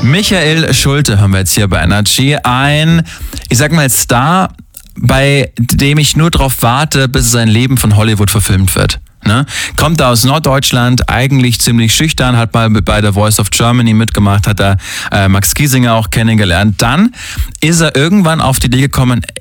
Michael Schulte haben wir jetzt hier bei Energy. Ein, ich sag mal, Star, bei dem ich nur drauf warte, bis sein Leben von Hollywood verfilmt wird. Ne? Kommt da aus Norddeutschland, eigentlich ziemlich schüchtern, hat mal bei der Voice of Germany mitgemacht, hat da Max Giesinger auch kennengelernt. Dann ist er irgendwann auf die Idee gekommen,